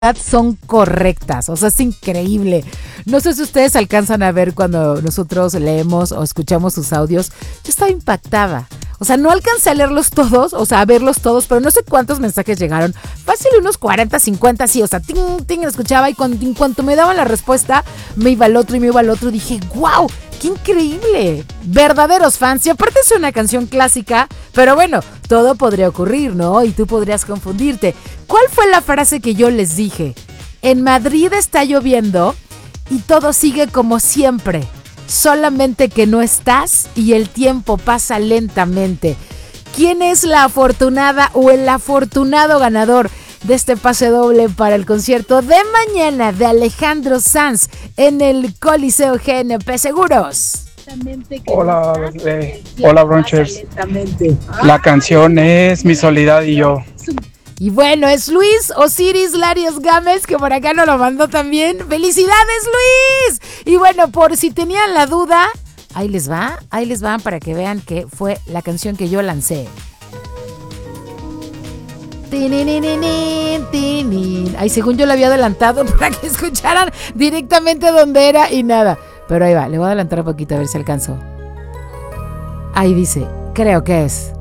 son correctas, o sea, es increíble. No sé si ustedes alcanzan a ver cuando nosotros leemos o escuchamos sus audios. Yo estaba impactada. O sea, no alcancé a leerlos todos, o sea, a verlos todos, pero no sé cuántos mensajes llegaron. Fácil unos 40, 50, sí, o sea, escuchaba y en cuanto me daban la respuesta, me iba al otro y me iba al otro. Dije, wow, qué increíble. Verdaderos fans. Y aparte es una canción clásica, pero bueno, todo podría ocurrir, ¿no? Y tú podrías confundirte. ¿Cuál fue la frase que yo les dije? En Madrid está lloviendo y todo sigue como siempre. Solamente que no estás y el tiempo pasa lentamente. ¿Quién es la afortunada o el afortunado ganador de este pase doble para el concierto de mañana de Alejandro Sanz en el Coliseo GNP Seguros? Hola, hola Bronchers. La canción es Mi Soledad y Yo. Y bueno, es Luis Osiris Larios Gámez, que por acá nos lo mandó también. ¡Felicidades, Luis! Y bueno, por si tenían la duda, ahí les van para que vean que fue la canción que yo lancé. Ay, según yo la había adelantado para que escucharan directamente dónde era y nada. Pero ahí va, le voy a adelantar un poquito a ver si alcanzo. Ahí dice, creo que es.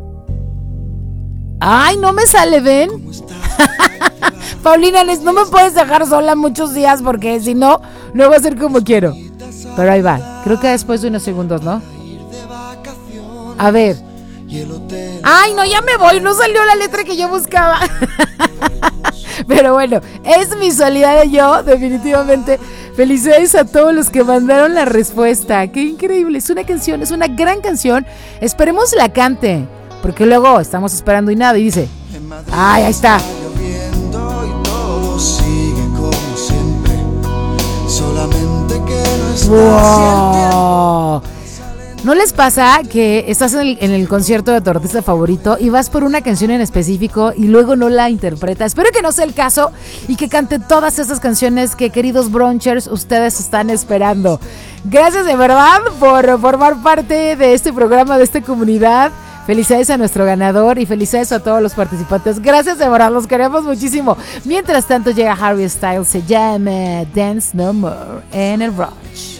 Ay, no me sale, ¿ven? Paulina, no me puedes dejar sola muchos días porque si no, no va a ser como quiero. Pero ahí va, creo que después de unos segundos, ¿no? A ver. Ay, no, ya me voy, no salió la letra que yo buscaba. Pero bueno, es Mi Soledad y Yo, definitivamente. Felicidades a todos los que mandaron la respuesta. Qué increíble, es una canción, es una gran canción. Esperemos la cante, porque luego estamos esperando y nada. Y dice, ay, ahí está. Wow. ¿No les pasa que estás en el concierto de tu artista favorito y vas por una canción en específico y luego no la interpretas? Espero que no sea el caso y que cante todas esas canciones que, queridos Bronchers, ustedes están esperando. Gracias de verdad por formar parte de este programa, de esta comunidad. Felicidades a nuestro ganador y felicidades a todos los participantes. Gracias de verdad, los queremos muchísimo. Mientras tanto llega Harry Styles, se llama Dance No More en el Brunch.